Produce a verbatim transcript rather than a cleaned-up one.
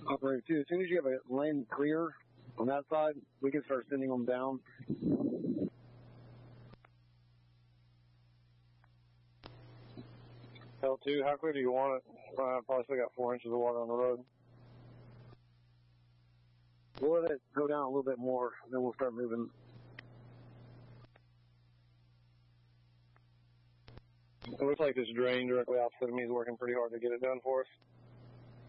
Operator two, as soon as you have a lane clear on that side, we can start sending them down. L two, how clear do you want it? Uh, probably still got four inches of water on the road. We'll let it go down a little bit more, then we'll start moving. It looks like this drain directly opposite of me is working pretty hard to get it done for us.